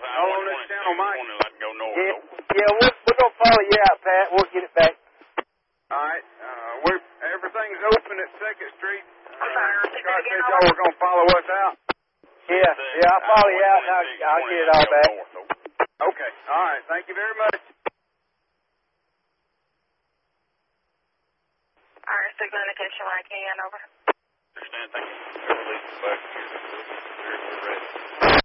All on this channel, Mike. Yeah, we're going to follow you out, Pat. We'll get it back. All right. Everything's open at 2nd Street. Scott said y'all were going to follow us out. Yeah, I'll follow you out, and I'll get it all back. Okay. All right. Thank you very much. All right, signal indication line, can over. Understand, thank you. Release back here. We're ready.